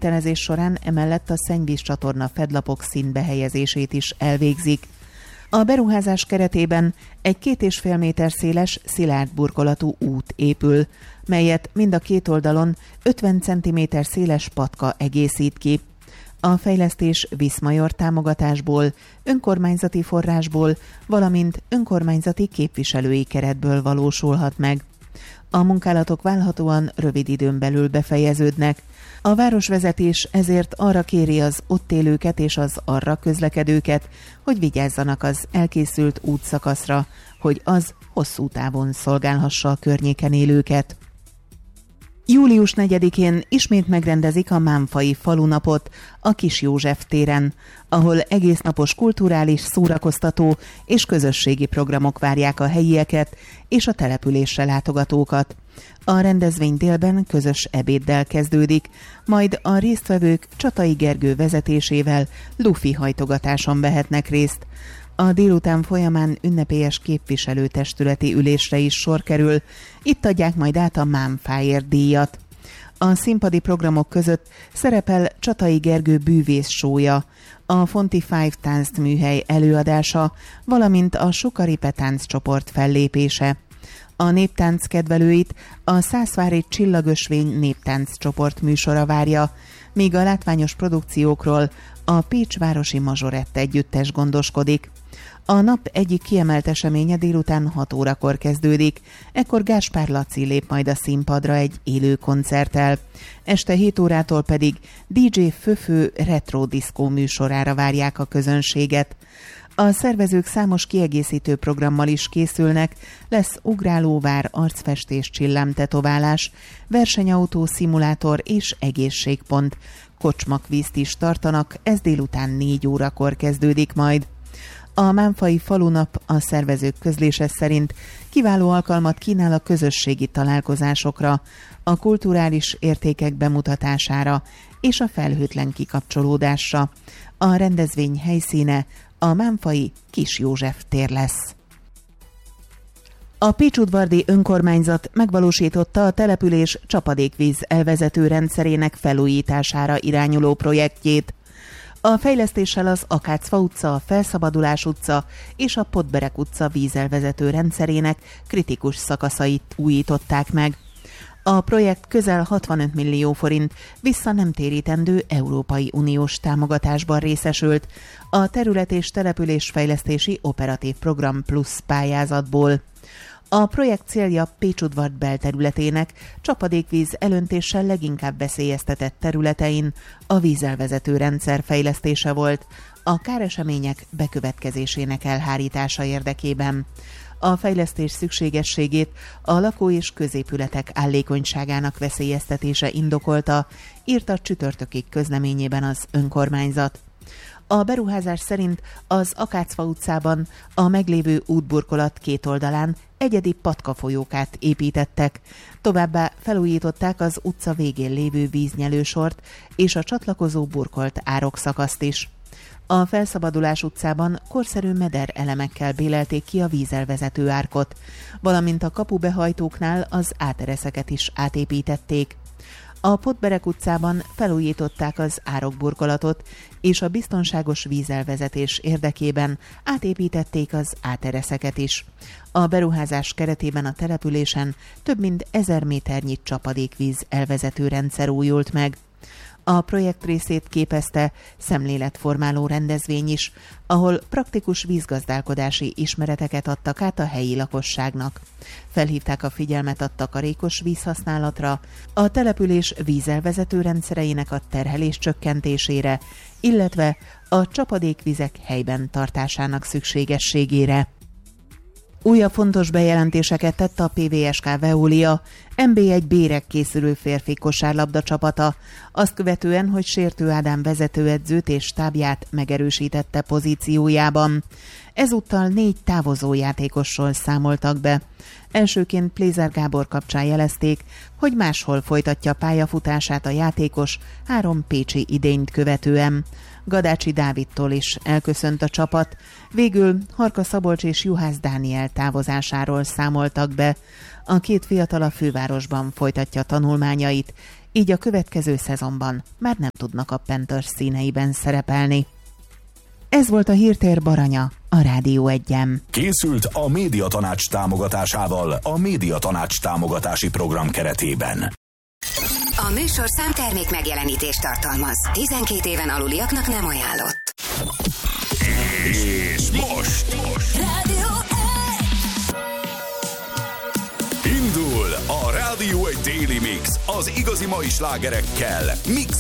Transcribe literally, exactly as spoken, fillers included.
kivitelezés során emellett a szennyvízcsatorna fedlapok színbe helyezését is elvégzik. A beruházás keretében egy két és fél méter széles, szilárd burkolatú út épül, melyet mind a két oldalon ötven centiméter széles patka egészít ki. A fejlesztés Viszmajor támogatásból, önkormányzati forrásból, valamint önkormányzati képviselői keretből valósulhat meg. A munkálatok várhatóan rövid időn belül befejeződnek. A városvezetés ezért arra kéri az ott élőket és az arra közlekedőket, hogy vigyázzanak az elkészült útszakaszra, hogy az hosszú távon szolgálhassa a környéken élőket. július negyedikén ismét megrendezik a Mámfai falunapot a Kis József téren, ahol egésznapos kulturális, szórakoztató és közösségi programok várják a helyieket és a településre látogatókat. A rendezvény délben közös ebéddel kezdődik, majd a résztvevők Csatai Gergő vezetésével lufi hajtogatáson vehetnek részt. A délután folyamán ünnepélyes képviselőtestületi ülésre is sor kerül, itt adják majd át a Mámfáért díjat. A színpadi programok között szerepel Csatai Gergő bűvész sója, a Fonti Five táncműhely előadása, valamint a Sukaripe tánccsoport fellépése. A néptánc kedvelőit a Szászvári Csillagösvény néptánccsoport műsora várja, míg a látványos produkciókról a Pécsvárosi Mazsorett együttes gondoskodik. A nap egyik kiemelt eseménye délután hat órakor kezdődik, ekkor Gáspár Laci lép majd a színpadra egy élő koncerttel. Este hét órától pedig dé dzsé Föfő retro diszkó műsorára várják a közönséget. A szervezők számos kiegészítő programmal is készülnek, lesz ugrálóvár, arcfestés, csillámtetoválás, versenyautó, szimulátor és egészségpont. Kocsmakvízt is tartanak, ez délután négy órakor kezdődik majd. A Mámfai falunap a szervezők közlése szerint kiváló alkalmat kínál a közösségi találkozásokra, a kulturális értékek bemutatására és a felhőtlen kikapcsolódásra. A rendezvény helyszíne a Mámfai Kis József tér lesz. A pécsudvardi önkormányzat megvalósította a település csapadékvíz elvezető rendszerének felújítására irányuló projektjét. A fejlesztéssel az Akácfa utca, a Felszabadulás utca és a Podberek utca vízelvezető rendszerének kritikus szakaszait újították meg. A projekt közel hatvanöt millió forint vissza nem térítendő Európai Uniós támogatásban részesült a terület- és településfejlesztési operatív program plusz pályázatból. A projekt célja Pécsudvard belterületének csapadékvíz elöntéssel leginkább veszélyeztetett területein a vízelvezető rendszer fejlesztése volt, a káresemények bekövetkezésének elhárítása érdekében. A fejlesztés szükségességét a lakó- és középületek állékonyságának veszélyeztetése indokolta, írta csütörtökig közleményében az önkormányzat. A beruházás szerint az Akácfa utcában a meglévő útburkolat két oldalán egyedi patkafolyókát építettek, továbbá felújították az utca végén lévő víznyelősort és a csatlakozó burkolt árokszakaszt is. A Felszabadulás utcában korszerű meder elemekkel bélelték ki a vízelvezető árkot, valamint a kapubehajtóknál az átereszeket is átépítették. A Podberek utcában felújították az árokburkolatot, és a biztonságos vízelvezetés érdekében átépítették az átereszeket is. A beruházás keretében a településen több mint ezer méternyi csapadékvíz elvezető rendszer újult meg. A projekt részét képezte szemléletformáló rendezvény is, ahol praktikus vízgazdálkodási ismereteket adtak át a helyi lakosságnak. Felhívták a figyelmet a takarékos vízhasználatra, a település vízelvezető rendszereinek a terhelés csökkentésére, illetve a csapadékvizek helyben tartásának szükségességére. Újabb fontos bejelentéseket tett a pé vé es ká Veolia, en bé egy bérek készülő férfi kosárlabda csapata, azt követően, hogy Sértő Ádám vezetőedzőt és stábját megerősítette pozíciójában. Ezúttal négy távozó játékosról számoltak be. Elsőként Plézer Gábor kapcsán jelezték, hogy máshol folytatja pályafutását a játékos három pécsi idényt követően. Gadácsi Dávidtól is elköszönt a csapat, végül Harka Szabolcs és Juhász Dániel távozásáról számoltak be. A két fiatal a fővárosban folytatja tanulmányait, így a következő szezonban már nem tudnak a Panthers színeiben szerepelni. Ez volt a Hírtér Baranya, a Rádió Egyen. Készült a Médiatanács támogatásával a Médiatanács támogatási program keretében. A műsorszám termék megjelenítést tartalmaz. tizenkét éven aluliaknak nem ajánlott. És most, most. Rádió Indul a Rádió egy Daily Mix az igazi mai slágerekkel, Mix